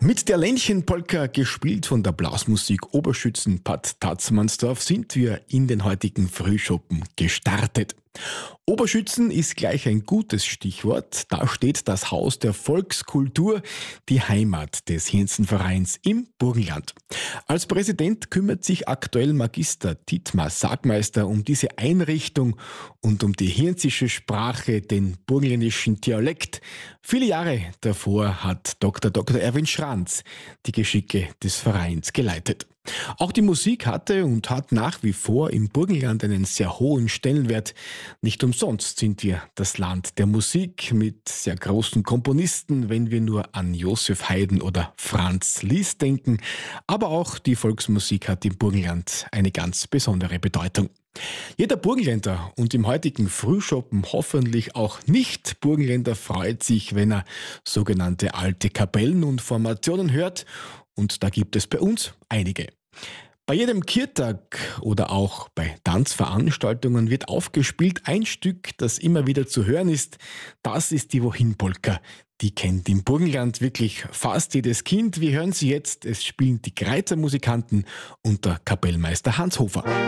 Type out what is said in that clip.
Mit der Ländchenpolka, gespielt von der Blasmusik Oberschützen Bad Tatzmannsdorf, sind wir in den heutigen Frühschoppen gestartet. Oberschützen ist gleich ein gutes Stichwort. Da steht das Haus der Volkskultur, die Heimat des Hirnsenvereins im Burgenland. Als Präsident kümmert sich aktuell Magister Dietmar Sagmeister um diese Einrichtung und um die hirnsische Sprache, den burgenländischen Dialekt. Viele Jahre davor hat Dr. Erwin Schranz die Geschicke des Vereins geleitet. Auch die Musik hatte und hat nach wie vor im Burgenland einen sehr hohen Stellenwert. Nicht umsonst sind wir das Land der Musik mit sehr großen Komponisten, wenn wir nur an Josef Haydn oder Franz Liszt denken. Aber auch die Volksmusik hat im Burgenland eine ganz besondere Bedeutung. Jeder Burgenländer und im heutigen Frühschoppen hoffentlich auch Nicht-Burgenländer freut sich, wenn er sogenannte alte Kapellen und Formationen hört. Und da gibt es bei uns einige. Bei jedem Kirtag oder auch bei Tanzveranstaltungen wird aufgespielt ein Stück, das immer wieder zu hören ist. Das ist die Wohin-Polka. Die kennt im Burgenland wirklich fast jedes Kind. Wir hören sie jetzt. Es spielen die Greiter Musikanten unter Kapellmeister Hans Hofer.